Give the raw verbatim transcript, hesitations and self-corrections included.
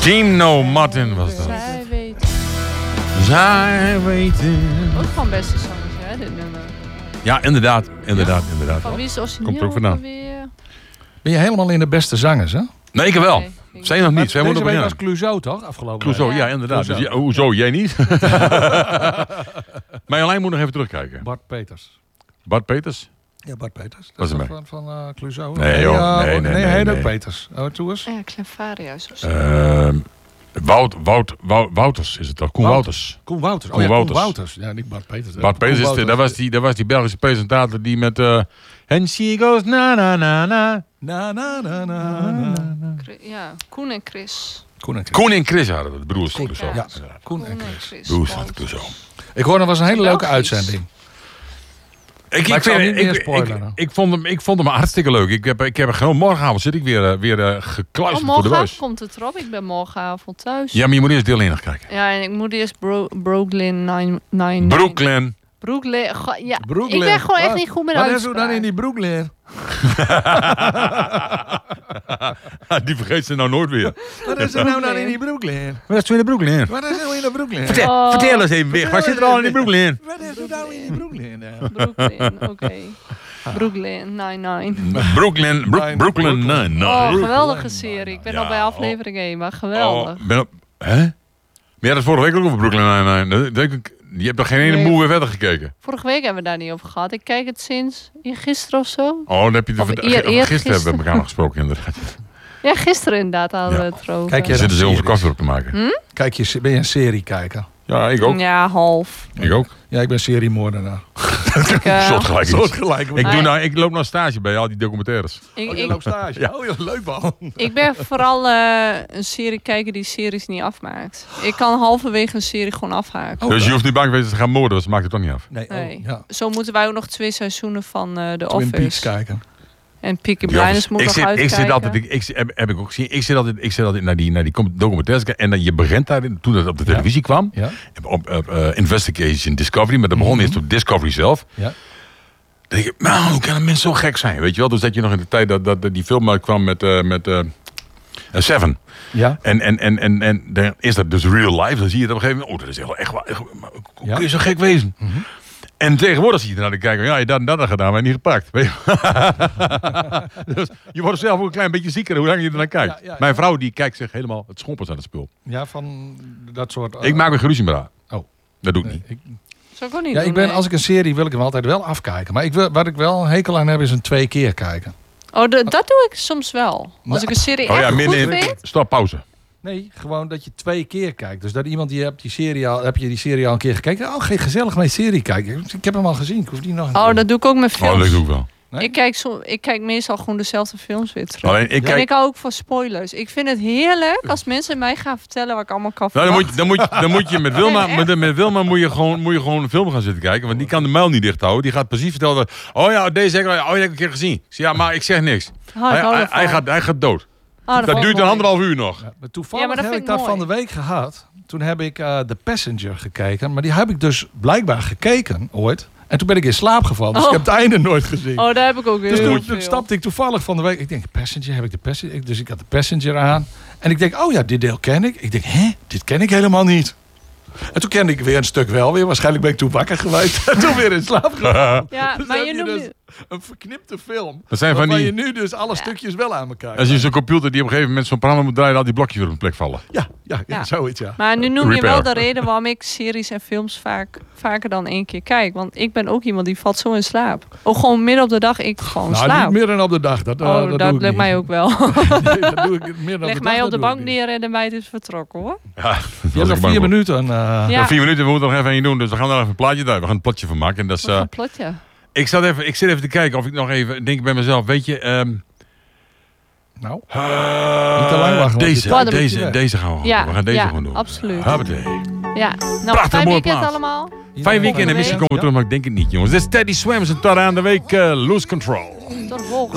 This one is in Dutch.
Team No Martin was dat. Zij weten. Zij weten. Ook van beste zangers, hè, dit nummer. Ja, inderdaad. Inderdaad, Ja? inderdaad. Van wie is het origineel? Komt er ook vandaan. Weer? Ben je helemaal in de beste zangers, hè? Nee, ik wel. Nee, ik Zij nog niet. Zij Deze moeten week beginnen. was Clouseau, toch? Afgelopen Clouseau, week. ja, inderdaad. Dus, Clouseau. ja, hoezo, jij niet? Maar alleen moet nog even terugkijken. Bart Peters. Bart Peters? Ja, Bart Peters. Was Dat hem is van, van uh, Clouseau. Nee, joh. uh, Nee, nee, nee, nee, hij heet nee. ook Peters. Oh, toe eens. Ja, Clefarius of zo. Uh, Wout, Wout, Wout, Wouters is het toch? Koen Wouters. Koen Wouters. Koen oh, ja, Wouters. Koen Wouters. Ja, niet Bart Peters. Bart Peters, is de, dat, was die, dat was die Belgische presentator die met... Uh, And she goes na na na na. Na, na, na, na, na. Chris- Ja, Koen en Chris. Koen en Chris. Koen en Chris hadden het, de broers van Clouseau. Ja, Ja. Koen Koen en en Chris. Chris. Broers van Want- Clouseau. Ik hoorde, dat was een hele leuke Belgisch. uitzending. Ik, Maar ik, ik zal vind- niet meer ik, ik, spoileren. ik, vond hem, ik vond hem hartstikke leuk. Ik heb, ik heb gewoon morgenavond zit ik weer, uh, weer uh, Oh, gekluisterd voor de morgenavond buis. komt het erop. Ik ben morgenavond thuis. Ja, maar je moet eerst deel één nog kijken. Ja, en ik moet eerst Bro- Brooklyn nine nine. Brooklyn. Brooklyn. Go- Ja, Brooklyn. ik ben gewoon echt Wat- niet goed met Wat is er uitspraak. dan in die Brooklyn? Die vergeet ze nou nooit weer. Wat is er nou dan in die Brooklyn? Wat is er in de Brooklyn? Wat is er nou in de Brooklyn? Vertel, Oh. vertel eens even weg. Wat zit er al in die Brooklyn? Wat is er nou in die Brooklyn? Ja. Brooklyn, oké. Brooklyn nine nine. Brooklyn, Bro- Brooklyn nine nine. Oh, geweldige serie. Ik ben Ja, al bij aflevering één, maar geweldig. Oh, ben op, hè? Maar je had het vorige week ook over Brooklyn nine nine. Dat- dat ik- Je hebt nog geen ene Nee. moe weer verder gekeken. Vorige week hebben we daar niet over gehad. Ik kijk het sinds gisteren of zo. Oh, dan heb je de, Of verd- eer- gisteren eergisteren. hebben we elkaar nog gesproken inderdaad. Ja, gisteren inderdaad hadden Ja. we het erover. Kijk, Je Ja, zitten ze onze series. koffie op te maken. Kijk, je, ben je een serie kijker? Ja, ik ook. Ja, half. Ik ook. Ja, ik ben seriemoordenaar. Ik, eh, Soortgelijk iets. Soortgelijk. Ik, doe nou, ik loop nou stage bij al die documentaires. ik, Oh, je ik, loopt stage. Ja. Oh, ja, leuk man. ik ben vooral eh, een serie kijken die series niet afmaakt. Ik kan halverwege een serie gewoon afhaken. Oh, Dus je hoeft niet bang te wezen te gaan moorden, want ze maakt het toch niet af. Nee, Nee. oh, ja. Zo moeten wij ook nog twee seizoenen van eh The Twin Peaks Office. kijken. En Peaky Ja, Blinders moet ik nog zit, ik uitkijken. zit altijd, ik, ik, heb, heb ik ook gezien, ik zit altijd, ik zit altijd naar die, naar die documentaires kijken. En dan je begint daar, toen dat op de televisie kwam, Ja. op, op uh, Investigation Discovery, maar dat begon Mhm. eerst op Discovery zelf. Ja. Dan denk ik, man, hoe kan een mens zo gek zijn? Weet je wel, dus dat je nog in de tijd dat, dat, dat die film uitkwam met, uh, met uh, Seven. Ja. En, en, en, en, en dan is dat dus real life. Dan zie je het op een gegeven moment, oh, dat is echt, echt, waar- echt maar hoe Ja. kun je zo gek wezen? Mhm. En tegenwoordig zie je naar de kijker, ja, je dat en dat had gedaan, maar niet gepakt. Weet je? Dus je wordt zelf ook een klein beetje zieker hoe lang je er naar kijkt. Ja, ja, ja. Mijn vrouw die kijkt zich helemaal het schompers aan het spul. Ja, van dat soort... uh, Ik maak me geruzie met haar. Oh. Dat doe ik nee, niet. ik, Zou ik ook niet ja, doen, ik ben, nee. als ik een serie wil ik hem altijd wel afkijken. Maar ik wil, wat ik wel een hekel aan heb is een twee keer kijken. Oh, de- dat doe ik soms wel. Als Nou, ik een serie Oh ja, echt midden goed in. vind. Stop, pauze. Nee, gewoon dat je twee keer kijkt. Dus dat iemand die hebt die serie al, heb je die serie al een keer gekeken. Oh, geen gezellig mee serie kijken. Ik heb hem al gezien. Ik hoef die nog een Oh, keer. dat doe ik ook met Oh, films. dat doe ik wel. Nee? ik, kijk som, ik kijk meestal gewoon dezelfde films weer terug. Alleen, ik En kijk, ik hou ook van spoilers. Ik vind het heerlijk als mensen mij gaan vertellen wat ik allemaal kan nou, dan, moet, verwachten. je- dan, moet, je- dan moet je met Wilma, Nee, echt. met, met Wilma moet je, gewoon, moet je gewoon een film gaan zitten kijken. Want die kan de muil niet dicht houden. Die gaat precies vertellen. Dat, oh ja, deze heb ik, oh, die heb ik een keer gezien. Ik zeg, ja, maar ik zeg niks. Oh, ik hij, hou hij, ervan. hij, gaat, hij gaat dood. Oh, dat Dat vond ik duurt een mooi. anderhalf uur nog. Ja, maar toevallig Ja, maar dat heb ik vind ik dat van de mooi. week gehad. Toen heb ik uh, The Passenger gekeken. Maar die heb ik dus blijkbaar gekeken ooit. En toen ben ik in slaap gevallen. Dus Oh. ik heb het einde nooit gezien. Oh, daar heb ik ook weer dus heel toen, veel. toen stapte ik toevallig van de week. Ik denk, Passenger, heb ik de Passenger? Ik- Dus ik had de Passenger aan. En ik denk, oh ja, dit deel ken ik. Ik denk, hè, dit ken ik helemaal niet. En toen kende ik weer een stuk wel weer. Waarschijnlijk ben ik toen wakker geweest. En toen weer in slaap gevallen. Ja, Dus maar heb je je noemt dus nu... een verknipte film. Dat zijn van Waarvan die- je nu dus alle stukjes wel aan elkaar Als je zo'n computer die op een gegeven moment zo'n programma moet draaien, al die blokjes weer op een plek vallen. Ja, ja, ja, Ja. zoiets ja. Maar nu noem je Repair. wel de reden waarom ik series en films vaak, vaker dan één keer kijk. Want ik ben ook iemand die valt zo in slaap. Ook gewoon midden op de dag, ik gewoon Nou, slaap. niet meer dan op de dag. Dat, uh, Oh, dat, dat doe ik lukt niet. mij ook wel. Nee, dat doe ik meer dan Leg op de mij dag, op de dat doe bank ik niet. neer en de meid is vertrokken hoor. Ja, Je hebt nog vier minuten. Uh, Ja. Ja, vier minuten, we moeten nog even één doen. Dus we gaan er even een plaatje daar. We gaan een plotje van maken. En dat is, Wat uh, een plotje. ik, zat even, ik zit even te kijken of ik nog even denk bij mezelf. Weet je, um, nou, uh, Niet te lang wachten, want deze, je gaat- deze, deze gaan we gewoon Ja, doen. We gaan deze ja, gewoon doen. absoluut. Hoppatee. Ja, nou, Prachtig fijn mooie weekend plaats. allemaal. Vijf weekenden, misschien komen we Ja. terug, maar ik denk het niet, jongens. Dit is Teddy Swims en tot aan de week uh, Lose Control. Tot de volgende.